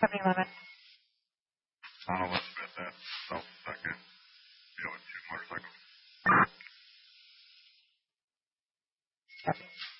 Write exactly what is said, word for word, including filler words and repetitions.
seven eleven. I'll admit that. So, second. Deal with two motorcycles. Copy.